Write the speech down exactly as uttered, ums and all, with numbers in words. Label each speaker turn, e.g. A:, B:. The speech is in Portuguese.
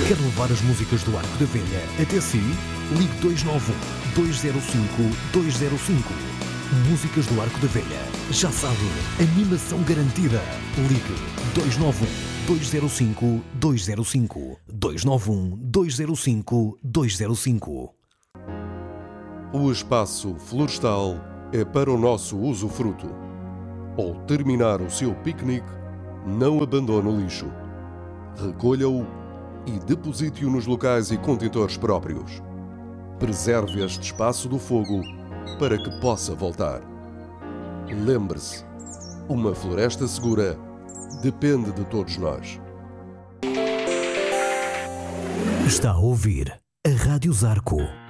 A: Quer levar as músicas do Arco da Velha até si? Ligue dois nove um, dois zero cinco, dois zero cinco. Músicas do Arco da Velha. Já sabe, animação garantida. Ligue dois nove um, dois zero cinco, dois zero cinco. dois nove um, dois zero cinco, dois zero cinco.
B: O espaço florestal é para o nosso usufruto. Ao terminar o seu piquenique, não abandone o lixo. Recolha-o e deposite-o nos locais e contentores próprios. Preserve este espaço do fogo para que possa voltar. Lembre-se, uma floresta segura depende de todos nós.
A: Está a ouvir a Rádio Zarco.